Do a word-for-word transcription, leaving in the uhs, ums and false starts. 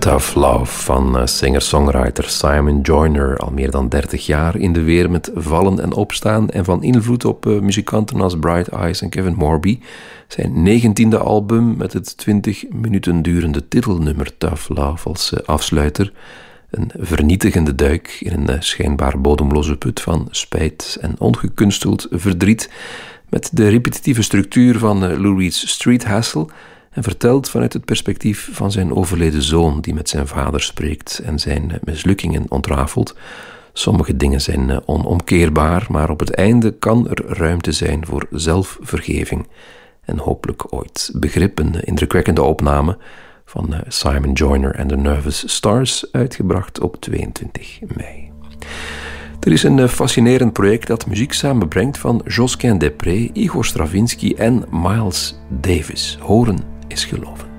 Tough Love van uh, singer-songwriter Simon Joyner. Al meer dan dertig jaar in de weer met vallen en opstaan en van invloed op uh, muzikanten als Bright Eyes en Kevin Morby. Zijn negentiende album met het twintig minuten durende titelnummer Tough Love als uh, afsluiter. Een vernietigende duik in een uh, schijnbaar bodemloze put van spijt en ongekunsteld verdriet met de repetitieve structuur van uh, Lou Reed's Street Hustle en vertelt vanuit het perspectief van zijn overleden zoon die met zijn vader spreekt en zijn mislukkingen ontrafelt. Sommige dingen zijn onomkeerbaar, maar op het einde kan er ruimte zijn voor zelfvergeving en hopelijk ooit begrip. Een indrukwekkende opname van Simon Joyner en de Nervous Stars, uitgebracht op tweeëntwintig mei. Er is een fascinerend project dat muziek samenbrengt van Josquin des Prez, Igor Stravinsky en Miles Davis. Horen is geloven.